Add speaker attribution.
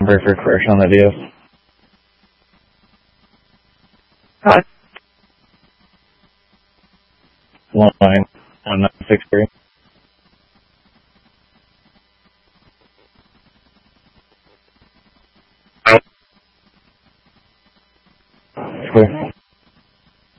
Speaker 1: number for correction on that video. 1963. Clear.